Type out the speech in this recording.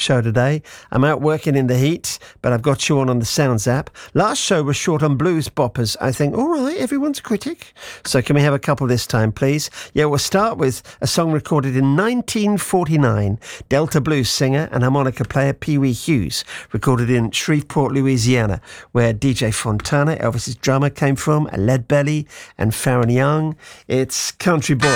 show today. I'm out working in the heat, but I've got you on the Sounds app. Last show was short on blues boppers. I think, all right, everyone's a critic. So can we have a couple this time, please? Yeah, we'll start with a song recorded in 1949. Delta blues singer and harmonica player Pee Wee Hughes, recorded in Shreveport, Louisiana, where DJ Fontana, Elvis's drummer, came from, Leadbelly and Farron Young. It's Country Boy.